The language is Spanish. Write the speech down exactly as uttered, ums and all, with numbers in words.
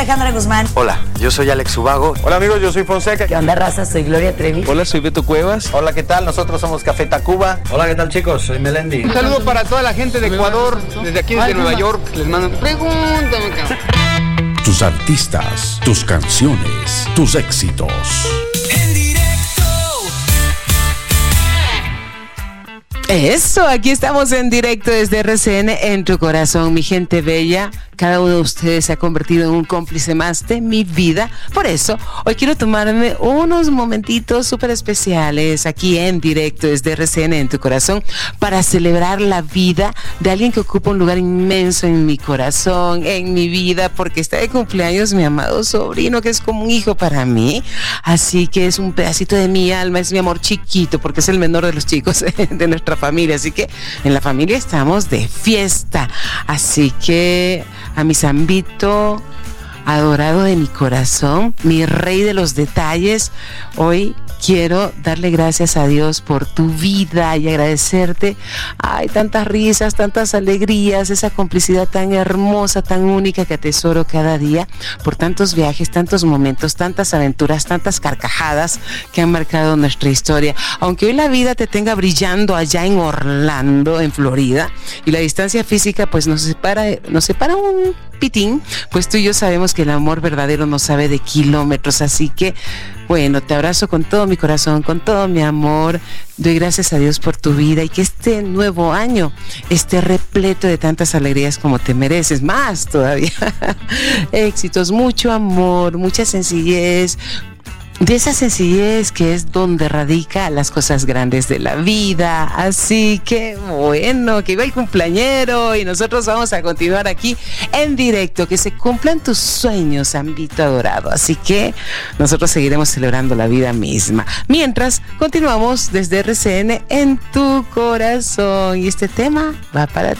Alejandra Guzmán. Hola, yo soy Alex Ubago. Hola amigos, yo soy Fonseca. ¿Qué onda, raza? Soy Gloria Trevi. Hola, soy Beto Cuevas. Hola, ¿qué tal? Nosotros somos Café Tacuba. Hola, ¿qué tal, chicos? Soy Melendi. Un saludo para toda la gente de Ecuador, desde aquí desde Nueva York. Les mando pregúntame, cabrón. Tus artistas, tus canciones, tus éxitos. Eso, aquí estamos en directo desde R C N en tu corazón, mi gente bella. Cada uno de ustedes se ha convertido en un cómplice más de mi vida. Por eso, hoy quiero tomarme unos momentitos súper especiales aquí en directo desde R C N en tu corazón para celebrar la vida de alguien que ocupa un lugar inmenso en mi corazón, en mi vida, porque está de cumpleaños mi amado sobrino, que es como un hijo para mí. Así que es un pedacito de mi alma, es mi amor chiquito, porque es el menor de los chicos de nuestra familia. Así que en la familia estamos de fiesta. Así que a mi Zambito adorado de mi corazón, mi rey de los detalles, hoy quiero darle gracias a Dios por tu vida y agradecerte. Ay, tantas risas, tantas alegrías, esa complicidad tan hermosa, tan única que atesoro cada día, por tantos viajes, tantos momentos, tantas aventuras, tantas carcajadas que han marcado nuestra historia. Aunque hoy la vida te tenga brillando allá en Orlando, en Florida, y la distancia física pues nos separa, nos separa un pitín, pues tú y yo sabemos que el amor verdadero no sabe de kilómetros. Así que bueno, te abrazo con todo mi corazón, con todo mi amor. Doy gracias a Dios por tu vida y que este nuevo año esté repleto de tantas alegrías como te mereces, más todavía. Éxitos, mucho amor, mucha sencillez. De esa sencillez que es donde radica las cosas grandes de la vida. Así que bueno, que iba el cumpleañero y nosotros vamos a continuar aquí en directo. Que se cumplan tus sueños, Zambito adorado. Así que nosotros seguiremos celebrando la vida misma. Mientras, continuamos desde R C N en tu corazón. Y este tema va para ti.